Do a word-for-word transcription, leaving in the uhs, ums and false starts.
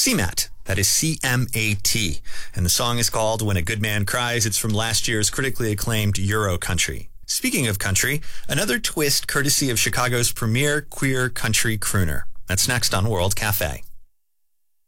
C M A T. That is C M A T. And the song is called When a Good Man Cries. It's from last year's critically acclaimed Euro Country. Speaking of country, another twist courtesy of Chicago's premier queer country crooner. That's next on World Cafe.